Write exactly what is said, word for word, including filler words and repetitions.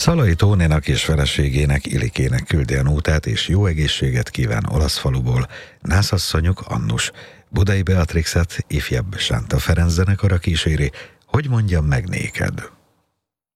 Szalai Tónénak és feleségének, Ilikének küldi a nótát, és jó egészséget kíván Olaszfaluból nászasszonyuk Annus. Budai Beatrixet ifjabb Sánta Ferenc zenekara kíséri, Hogy mondjam meg néked.